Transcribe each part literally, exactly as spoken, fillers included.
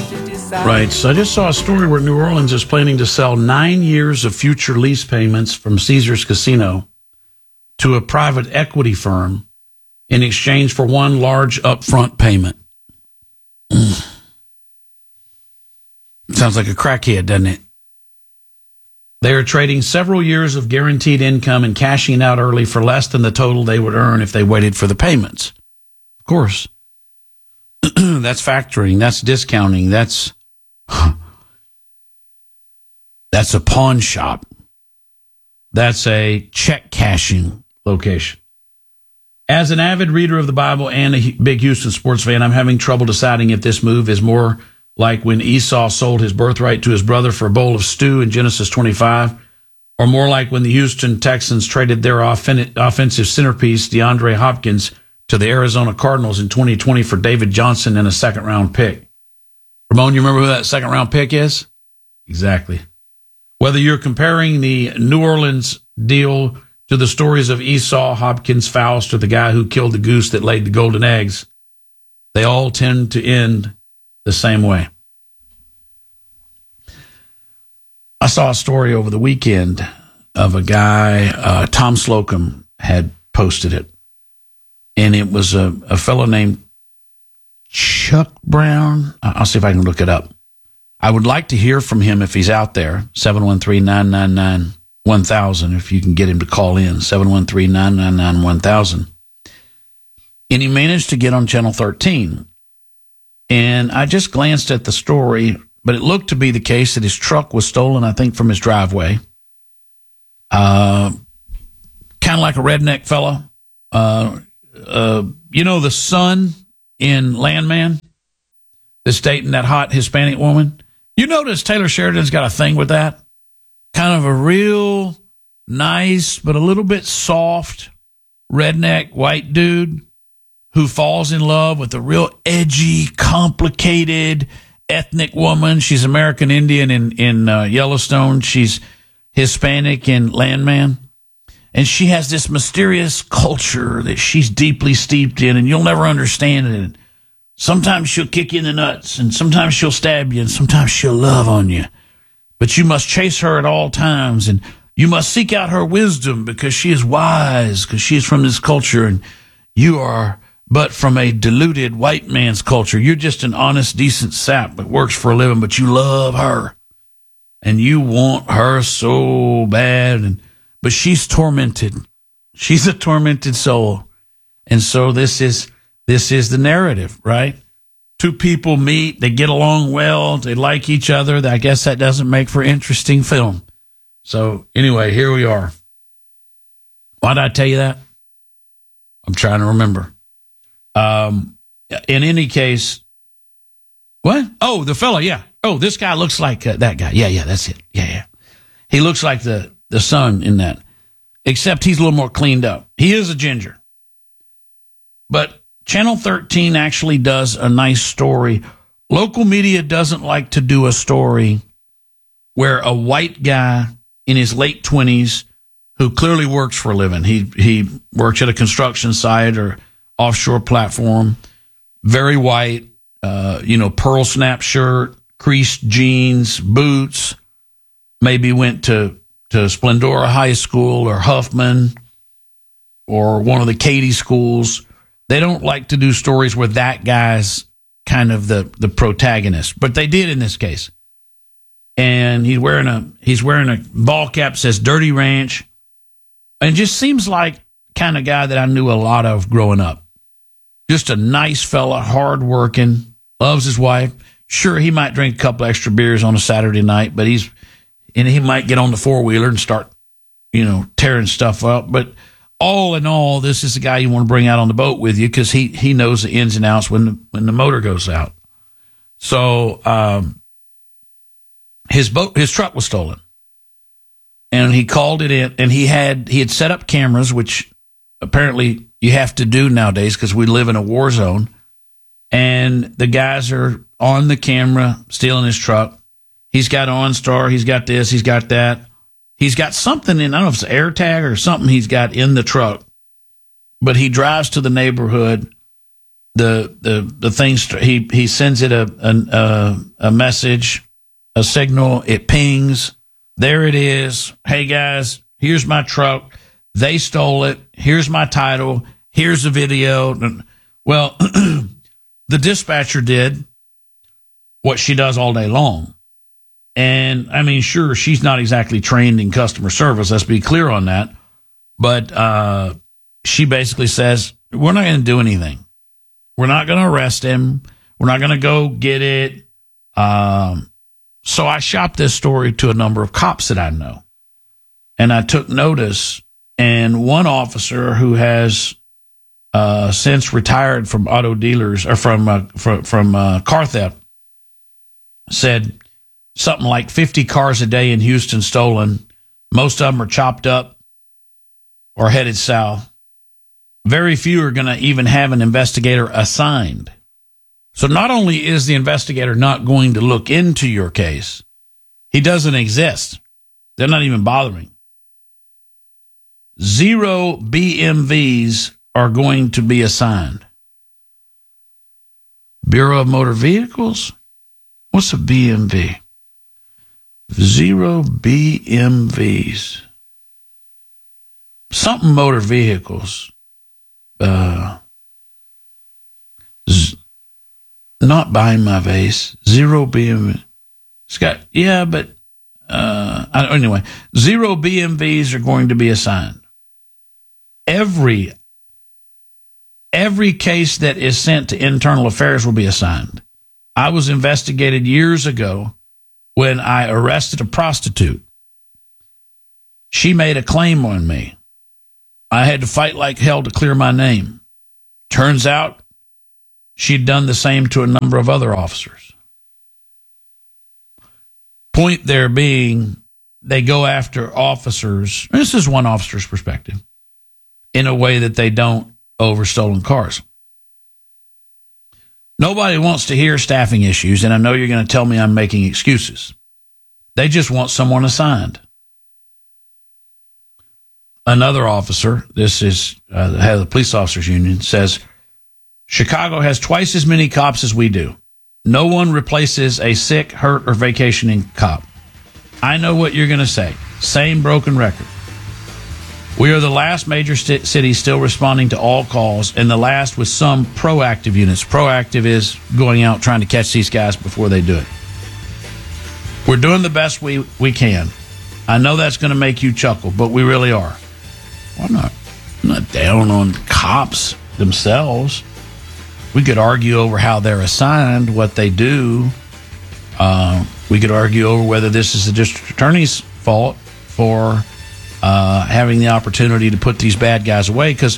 Right. So I just saw a story where New Orleans is planning to sell nine years of future lease payments from Caesars Casino to a private equity firm in exchange for one large upfront payment. Mm. Sounds like a crackhead, doesn't it? They are trading several years of guaranteed income and cashing out early for less than the total they would earn if they waited for the payments. Of course. That's factoring. That's discounting. That's that's a pawn shop. That's a check cashing location. As an avid reader of the Bible and a big Houston sports fan, I'm having trouble deciding if this move is more like when Esau sold his birthright to his brother for a bowl of stew in Genesis twenty-five, or more like when the Houston Texans traded their offen- offensive centerpiece, DeAndre Hopkins, to the Arizona Cardinals in twenty twenty for David Johnson and a second-round pick. Ramon, you remember who that second-round pick is? Exactly. Whether you're comparing the New Orleans deal to the stories of Esau, Hopkins, Faust, or the guy who killed the goose that laid the golden eggs, they all tend to end the same way. I saw a story over the weekend of a guy, uh, Tom Slocum had posted it, and it was a, a fellow named Chuck Brown. I'll see if I can look it up. I would like to hear from him if he's out there, seven one three, nine nine nine, one thousand, if you can get him to call in, seven one three, nine nine nine, one thousand. And he managed to get on Channel thirteen. And I just glanced at the story, but it looked to be the case that his truck was stolen, I think, from his driveway. Uh, kind of like a redneck fella. Uh, uh, you know the son in Landman that's dating that hot Hispanic woman? You notice Taylor Sheridan's got a thing with that? Kind of a real nice, but a little bit soft, redneck white dude who falls in love with a real edgy, complicated, ethnic woman. She's American Indian in, in uh, Yellowstone. She's Hispanic in Landman. And she has this mysterious culture that she's deeply steeped in, and you'll never understand it. Sometimes she'll kick you in the nuts, and sometimes she'll stab you, and sometimes she'll love on you. But you must chase her at all times, and you must seek out her wisdom because she is wise, because she is from this culture, and you are but from a deluded white man's culture. You're just an honest, decent sap that works for a living, but you love her, and you want her so bad, and but she's tormented. She's a tormented soul. And so this is this is the narrative, right? Two people meet, they get along well, they like each other. I guess that doesn't make for interesting film. So anyway, here we are. Why did I tell you that? I'm trying to remember. Um, in any case, what? Oh, the fella, yeah. Oh, this guy looks like uh, that guy. Yeah, yeah, that's it. Yeah, yeah. He looks like the the son in that, except he's a little more cleaned up. He is a ginger. But Channel thirteen actually does a nice story. Local media doesn't like to do a story where a white guy in his late twenties who clearly works for a living, he he works at a construction site or offshore platform, very white, uh, you know, pearl snap shirt, creased jeans, boots, maybe went to to Splendora High School or Huffman or one of the Katy schools. They don't like to do stories where that guy's kind of the, the protagonist, but they did in this case. And he's wearing a he's wearing a ball cap that says Dirty Ranch, and just seems like kind of guy that I knew a lot of growing up. Just a nice fella, hardworking, loves his wife. Sure, he might drink a couple extra beers on a Saturday night, but he's and he might get on the four-wheeler and start, you know, tearing stuff up. But all in all, this is the guy you want to bring out on the boat with you because he, he knows the ins and outs when the, when the motor goes out. So um, his boat, his truck was stolen, and he called it in. And he had he had set up cameras, which apparently you have to do nowadays because we live in a war zone. And the guys are on the camera stealing his truck. He's got OnStar. He's got this. He's got that. He's got something in, I don't know if it's an AirTag or something he's got in the truck. But he drives to the neighborhood, the the the things he he sends it a a a message, a signal. It pings. There it is. Hey guys, here's my truck. They stole it. Here's my title. Here's the video. Well, the dispatcher did what she does all day long. And I mean, sure, she's not exactly trained in customer service. Let's be clear on that. But uh, she basically says, we're not going to do anything. We're not going to arrest him. We're not going to go get it. Um, so I shopped this story to a number of cops that I know. And I took notice. And one officer who has uh, since retired from auto dealers or from uh, from, from uh, car theft said something like fifty cars a day in Houston stolen. Most of them are chopped up or headed south. Very few are going to even have an investigator assigned. So not only is the investigator not going to look into your case, he doesn't exist. They're not even bothering. Zero B M Vs are going to be assigned. Bureau of Motor Vehicles? What's a B M V? Zero B M Vs. Something motor vehicles. Uh, z- not buying my vase. Zero B M V. Scott, yeah, but uh, anyway, zero B M Vs are going to be assigned. Every every case that is sent to Internal Affairs will be assigned. I was investigated years ago when I arrested a prostitute. She made a claim on me. I had to fight like hell to clear my name. Turns out she'd done the same to a number of other officers. Point there being, they go after officers, this is one officer's perspective, in a way that they don't over stolen cars. Nobody wants to hear staffing issues, and I know you're going to tell me I'm making excuses. They just want someone assigned. Another officer, this is uh, the head of the police officers union, says, Chicago has twice as many cops as we do. No one replaces a sick, hurt, or vacationing cop. I know what you're going to say. Same broken record. We are the last major st- city still responding to all calls, and the last with some proactive units. Proactive is going out trying to catch these guys before they do it. We're doing the best we, we can. I know that's going to make you chuckle, but we really are. Well, I'm not, I'm not down on cops themselves. We could argue over how they're assigned, what they do. Uh, we could argue over whether this is the district attorney's fault for uh, having the opportunity to put these bad guys away, because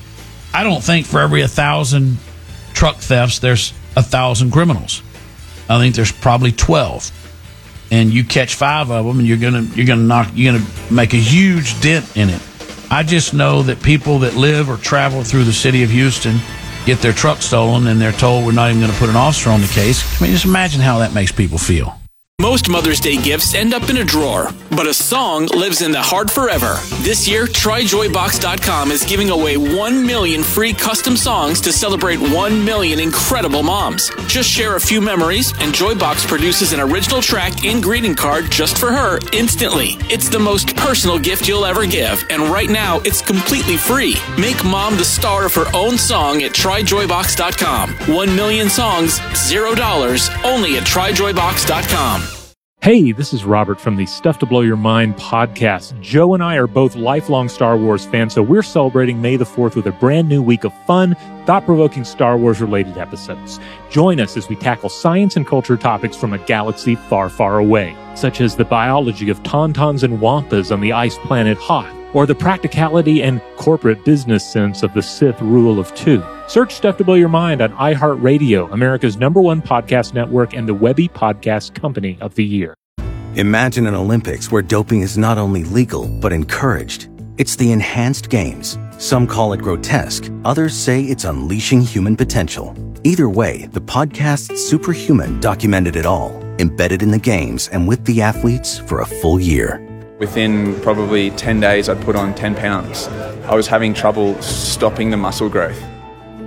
I don't think for every a thousand truck thefts there's a thousand criminals. I think there's probably twelve, and you catch five of them, and you're gonna you're gonna knock you're gonna make a huge dent in it. I just know that people that live or travel through the city of Houston get their truck stolen, and they're told we're not even going to put an officer on the case. I mean, just imagine how that makes people feel. Most Mother's Day gifts end up in a drawer, but a song lives in the heart forever. This year, Try Joy Box dot com is giving away one million free custom songs to celebrate one million incredible moms. Just share a few memories, and Joybox produces an original track and greeting card just for her instantly. It's the most personal gift you'll ever give, and right now, it's completely free. Make mom the star of her own song at Try Joy Box dot com. One million songs, zero dollars, only at Try Joy Box dot com. Hey, this is Robert from the Stuff to Blow Your Mind podcast. Joe and I are both lifelong Star Wars fans, so we're celebrating May the fourth with a brand new week of fun, thought-provoking Star Wars-related episodes. Join us as we tackle science and culture topics from a galaxy far, far away, such as the biology of tauntauns and wampas on the ice planet Hoth, or the practicality and corporate business sense of the Sith rule of two. Search Stuff to Blow Your Mind on iHeartRadio, America's number one podcast network and the Webby Podcast Company of the Year. Imagine an Olympics where doping is not only legal, but encouraged. It's the Enhanced Games. Some call it grotesque. Others say it's unleashing human potential. Either way, the podcast Superhuman documented it all, embedded in the games and with the athletes for a full year. Within probably ten days, I'd put on ten pounds. I was having trouble stopping the muscle growth.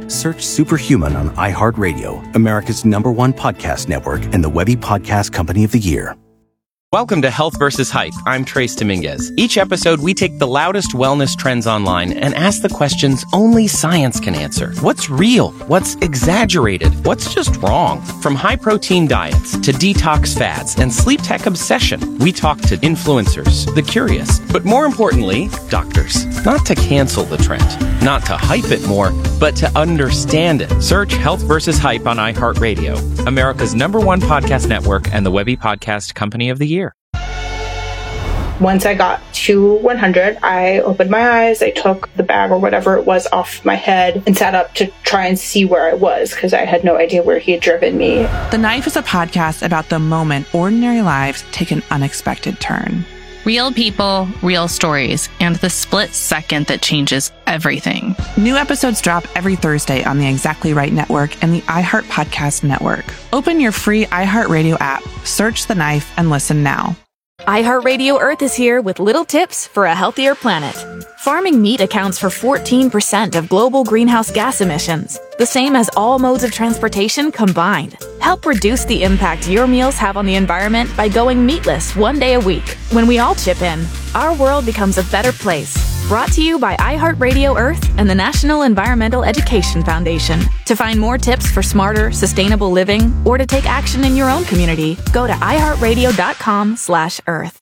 Search Superhuman on iHeartRadio, America's number one podcast network and the Webby Podcast Company of the Year. Welcome to Health versus Hype. I'm Trace Dominguez. Each episode, we take the loudest wellness trends online and ask the questions only science can answer. What's real? What's exaggerated? What's just wrong? From high-protein diets to detox fads and sleep tech obsession, we talk to influencers, the curious, but more importantly, doctors. Not to cancel the trend, not to hype it more, but to understand it. Search Health versus Hype on iHeartRadio, America's number one podcast network and the Webby Podcast Company of the Year. Once I got to one hundred, I opened my eyes, I took the bag or whatever it was off my head and sat up to try and see where I was because I had no idea where he had driven me. The Knife is a podcast about the moment ordinary lives take an unexpected turn. Real people, real stories, and the split second that changes everything. New episodes drop every Thursday on the Exactly Right Network and the iHeart Podcast Network. Open your free iHeartRadio app, search The Knife, and listen now. iHeartRadio Earth is here with little tips for a healthier planet. Farming meat accounts for fourteen percent of global greenhouse gas emissions, the same as all modes of transportation combined. Help reduce the impact your meals have on the environment by going meatless one day a week. When we all chip in, our world becomes a better place. Brought to you by iHeartRadio Earth and the National Environmental Education Foundation. To find more tips for smarter, sustainable living, or to take action in your own community, go to iHeartRadio.com slash Earth.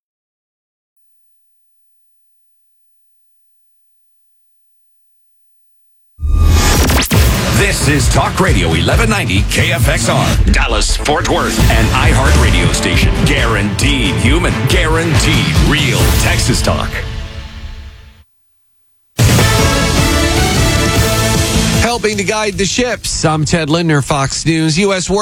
This is Talk Radio eleven ninety K F X R, Dallas, Fort Worth, an iHeart radio station. Guaranteed human, guaranteed real Texas talk. Helping to guide the ships. I'm Ted Lindner, Fox News. U S war